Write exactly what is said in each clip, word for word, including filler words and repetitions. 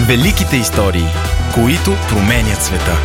Великите истории, които променят света.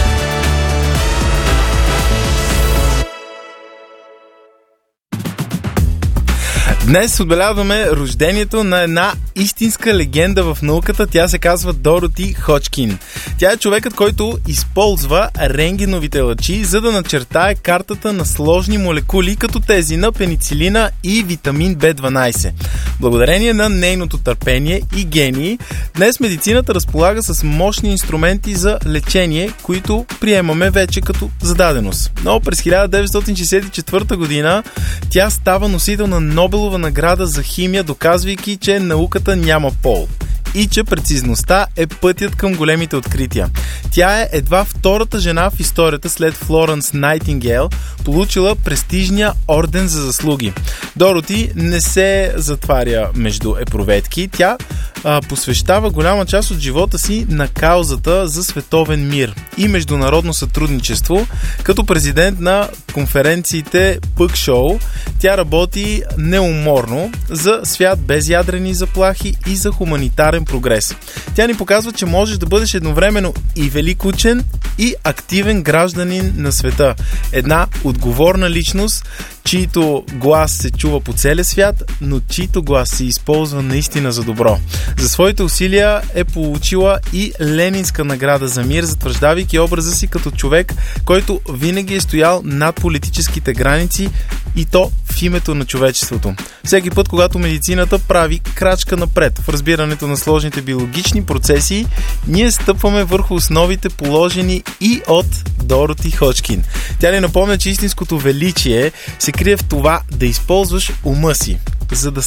Днес отбелязваме рождението на една истинска легенда в науката. Тя се казва Дороти Ходжкин. Тя е човекът, който използва рентгеновите лъчи, за да начертае картата на сложни молекули, като тези на пеницилина и витамин Б дванайсет. Благодарение на нейното търпение и гении, днес медицината разполага с мощни инструменти за лечение, които приемаме вече като зададеност. Но през хиляда деветстотин шейсет и четвърта година тя става носител на Нобелова награда за химия, доказвайки, че науката няма пол и че прецизността е пътят към големите открития. Тя е едва втората жена в историята след Флоренс Найтингейл, получила престижния орден за заслуги. Дороти не се затваря между епроветки. Тя а, посвещава голяма част от живота си на каузата за световен мир и международно сътрудничество. Като президент на конференциите Пък-шоу, тя работи неуморно за свят без ядрени заплахи и за хуманитарен прогрес. Тя ни показва, че можеш да бъдеш едновременно и велик учен, и активен гражданин на света. Една отговорна личност, чийто глас се чува по целия свят, но чийто глас се използва наистина за добро. За своите усилия е получила и Ленинска награда за мир, затвърждавайки образа си като човек, който винаги е стоял над политическите граници, и то в името на човечеството. Всеки път, когато медицината прави крачка напред в разбирането на сложните биологични процеси, ние стъпваме върху основите, положени и от Дороти Ходжкин. Тя ни напомня, че истинското величие се крие в това да използваш ума си, за да